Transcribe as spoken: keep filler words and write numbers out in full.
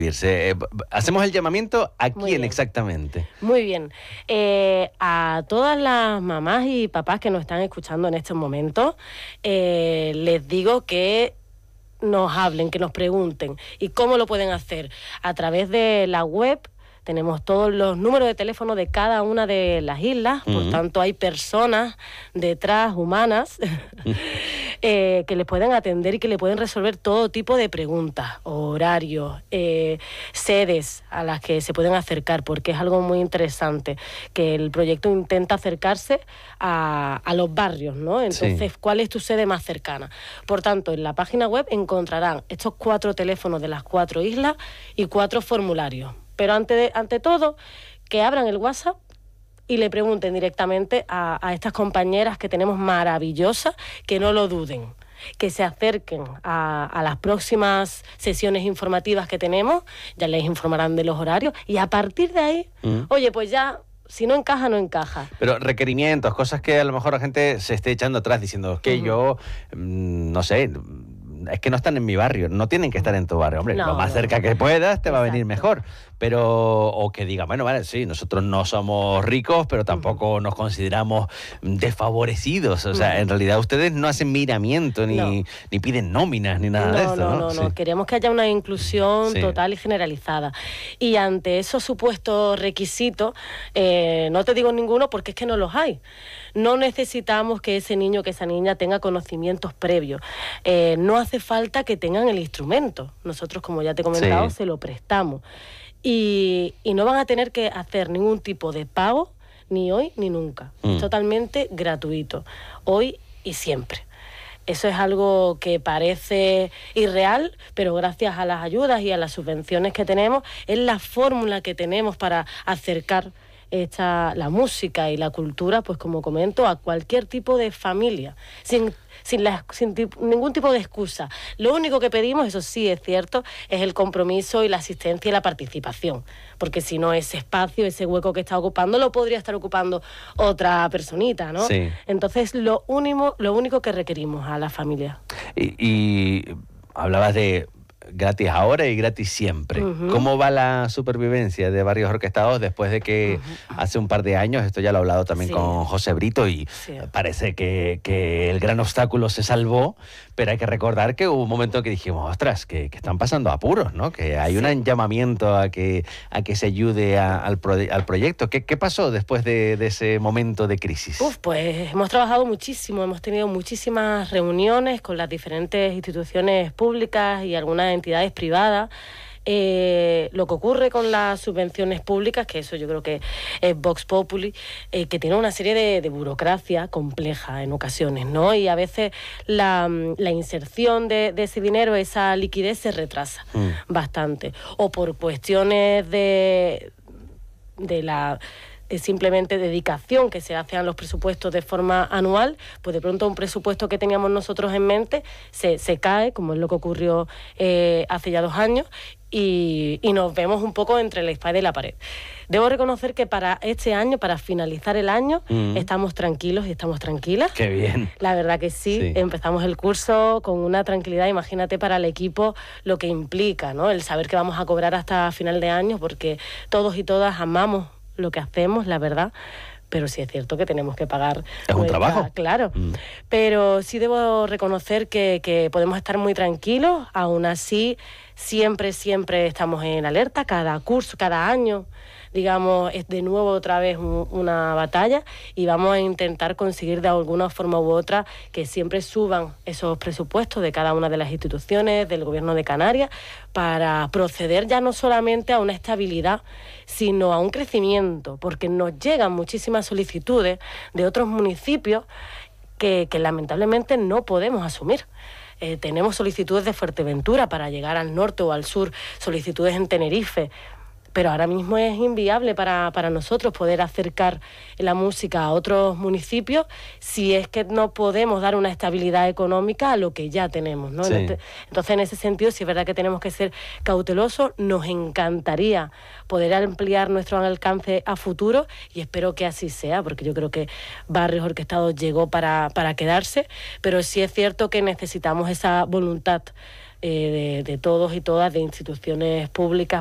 Eh, hacemos el llamamiento a Muy quién bien. exactamente. Muy bien. Eh, a todas las mamás y papás que nos están escuchando en estos momentos, eh, les digo que nos hablen, que nos pregunten. ¿Y cómo lo pueden hacer? A través de la web. Tenemos todos los números de teléfono de cada una de las islas, por Uh-huh. tanto hay personas detrás, humanas, eh, que les pueden atender y que le pueden resolver todo tipo de preguntas, horarios, eh, sedes a las que se pueden acercar, porque es algo muy interesante, que el proyecto intenta acercarse a, a los barrios, ¿no? Entonces, sí. ¿Cuál es tu sede más cercana? Por tanto, en la página web encontrarán estos cuatro teléfonos de las cuatro islas y cuatro formularios. Pero ante, de, ante todo, que abran el WhatsApp y le pregunten directamente a, a estas compañeras que tenemos maravillosas, que no lo duden, que se acerquen a, a las próximas sesiones informativas que tenemos, ya les informarán de los horarios, y a partir de ahí, uh-huh. oye, pues ya, si no encaja, no encaja. Pero requerimientos, cosas que a lo mejor la gente se esté echando atrás diciendo que uh-huh. yo, mmm, no sé... es que no están en mi barrio, no tienen que estar en tu barrio. Hombre, no, lo más no, cerca no. que puedas te Exacto. va a venir mejor. Pero, o que diga, bueno, vale, sí, nosotros no somos ricos, pero tampoco uh-huh. nos consideramos desfavorecidos. O sea, uh-huh. en realidad ustedes no hacen miramiento, ni, no. ni piden nóminas, ni nada no, de esto, ¿no? No, no, no. Sí. Queremos que haya una inclusión sí. total y generalizada. Y ante esos supuestos requisitos, eh, no te digo ninguno porque es que no los hay. No necesitamos que ese niño, que esa niña tenga conocimientos previos. Eh, no hace falta que tengan el instrumento. Nosotros, como ya te he comentado, sí. se lo prestamos. Y, y no van a tener que hacer ningún tipo de pago, ni hoy ni nunca. Mm. Es totalmente gratuito, hoy y siempre. Eso es algo que parece irreal, pero gracias a las ayudas y a las subvenciones que tenemos, es la fórmula que tenemos para acercar esta, la música y la cultura, pues como comento, a cualquier tipo de familia, sin, sin, la, sin tip, ningún tipo de excusa. Lo único que pedimos, eso sí es cierto, es el compromiso y la asistencia y la participación, porque si no, ese espacio, ese hueco que está ocupando, lo podría estar ocupando otra personita, ¿no? Sí. Entonces, lo único, lo único que requerimos a la familia. Y, y hablabas de gratis ahora y gratis siempre. Uh-huh. ¿Cómo va la supervivencia de Barrios Orquestados después de que uh-huh. hace un par de años, esto ya lo he hablado también sí. con José Brito, y sí. parece que, que el gran obstáculo se salvó, pero hay que recordar que hubo un momento que dijimos, ostras, que, que están pasando apuros, ¿no? Que hay sí. un llamamiento a que, a que se ayude a, al, pro, al proyecto. ¿Qué, qué pasó después de, de ese momento de crisis? Uf, pues hemos trabajado muchísimo, hemos tenido muchísimas reuniones con las diferentes instituciones públicas y algunas entidades privadas. Eh, lo que ocurre con las subvenciones públicas, que eso yo creo que es Vox Populi, eh, que tiene una serie de, de burocracia compleja en ocasiones, ¿no? Y a veces la, la inserción de, de ese dinero, esa liquidez se retrasa mm. bastante. O por cuestiones de, de la... simplemente dedicación que se hace a los presupuestos de forma anual, pues de pronto un presupuesto que teníamos nosotros en mente se, se cae, como es lo que ocurrió eh, hace ya dos años, y, y nos vemos un poco entre la espada y la pared. Debo reconocer que para este año, para finalizar el año, mm. estamos tranquilos y estamos tranquilas. ¡Qué bien! La verdad que sí, sí, empezamos el curso con una tranquilidad, imagínate para el equipo lo que implica, ¿no? El saber que vamos a cobrar hasta final de año, porque todos y todas amamos lo que hacemos, la verdad, pero sí es cierto que tenemos que pagar. Es un trabajo. Claro, mm. pero sí debo reconocer que, que podemos estar muy tranquilos, aún así siempre, siempre estamos en alerta, cada curso, cada año, digamos, es de nuevo otra vez un, una batalla, y vamos a intentar conseguir de alguna forma u otra que siempre suban esos presupuestos de cada una de las instituciones, del Gobierno de Canarias, para proceder ya no solamente a una estabilidad, sino a un crecimiento, porque nos llegan muchísimas solicitudes de otros municipios que, que lamentablemente no podemos asumir. Eh, tenemos solicitudes de Fuerteventura para llegar al norte o al sur, solicitudes en Tenerife, pero ahora mismo es inviable para, para nosotros poder acercar la música a otros municipios si es que no podemos dar una estabilidad económica a lo que ya tenemos, ¿no? Sí. Entonces, en ese sentido, sí es verdad que tenemos que ser cautelosos. Nos encantaría poder ampliar nuestro alcance a futuro, y espero que así sea, porque yo creo que Barrios Orquestados llegó para, para quedarse, pero sí es cierto que necesitamos esa voluntad eh, de, de todos y todas, de instituciones públicas,